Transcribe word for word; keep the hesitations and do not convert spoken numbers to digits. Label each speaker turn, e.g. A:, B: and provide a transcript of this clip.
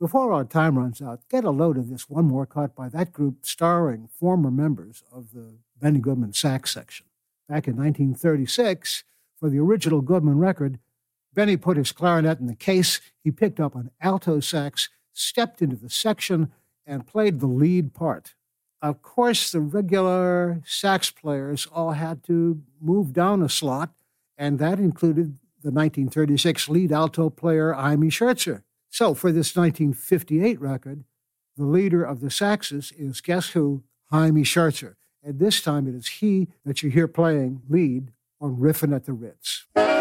A: Before our time runs out, get a load of this one more cut by that group starring former members of the Benny Goodman sax section. Back in nineteen thirty-six, for the original Goodman record, Benny put his clarinet in the case, he picked up an alto sax, stepped into the section, and played the lead part. Of course, the regular sax players all had to move down a slot, and that included the nineteen thirty-six lead alto player, Hymie Schertzer. So for this nineteen fifty-eight record, the leader of the saxes is, guess who? Hymie Schertzer. And this time it is he that you hear playing lead on Riffin' at the Ritz.